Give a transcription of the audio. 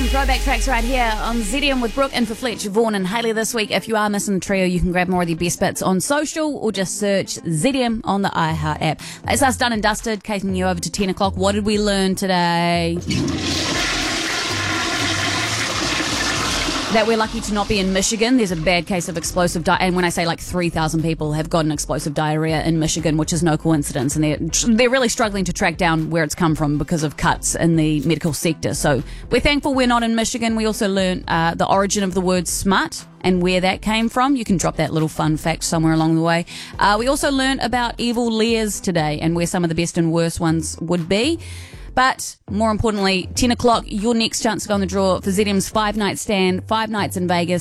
some throwback tracks right here on ZM with Brooke and for Fletch, Vaughan and Hayley this week. If you are missing the trio, you can grab more of the best bits on social or just search ZM on the iHeart app. That's us done and dusted, taking you over to 10 o'clock. What did we learn today? That we're lucky to not be in Michigan. There's a bad case of explosive diarrhea. And when I say like 3,000 people have gotten explosive diarrhea in Michigan, which is no coincidence. And they're really struggling to track down where it's come from because of cuts in the medical sector. So we're thankful we're not in Michigan. We also learned the origin of the word smut and where that came from. You can drop that little fun fact somewhere along the way. We also learned about evil layers today and where some of the best and worst ones would be. But more importantly, 10 o'clock, your next chance to go on the draw for ZM's 5-night stand, 5 nights in Vegas.